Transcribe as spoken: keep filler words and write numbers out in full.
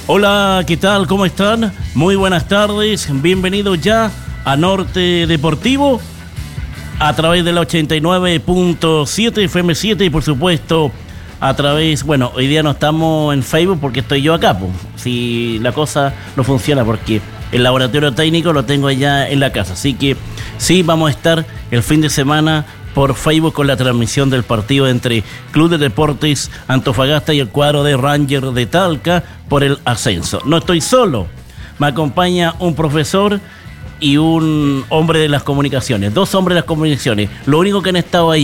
Hola, ¿qué tal? ¿Cómo están? Muy buenas tardes. Bienvenidos ya a Norte Deportivo a través de la ochenta y nueve punto siete F M siete y por supuesto a través, bueno, hoy día no estamos en Facebook porque estoy yo acá, pues, si la cosa no funciona porque el laboratorio técnico lo tengo allá en la casa, así que sí vamos a estar el fin de semana por Facebook con la transmisión del partido entre Club de Deportes Antofagasta y el cuadro de Rangers de Talca por el ascenso. No estoy solo, me acompaña un profesor y un hombre de las comunicaciones, dos hombres de las comunicaciones, lo único que han estado ahí